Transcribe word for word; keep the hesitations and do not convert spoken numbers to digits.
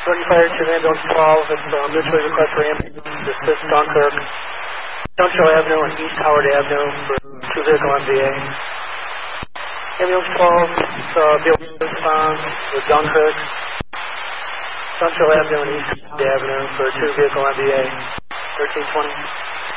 Running fire to ambulance twelve, it's uh, mutually request for ambulance to assist Dunkirk. Central Avenue and East Howard Avenue for two vehicle M V A. Ambulance twelve, it's uh, vehicle response with Dunkirk. Central Avenue and East Howard Avenue for two vehicle M V A. thirteen twenty.